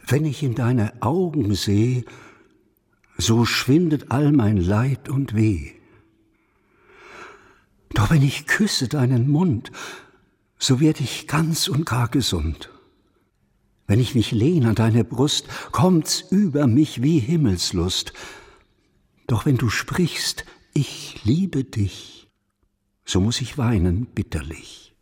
Wenn ich in deine Augen seh, so schwindet all mein Leid und Weh. Doch wenn ich küsse deinen Mund, so werd ich ganz und gar gesund. Wenn ich mich lehn an deine Brust, kommt's über mich wie Himmelslust. Doch wenn du sprichst, ich liebe dich, so muß ich weinen bitterlich.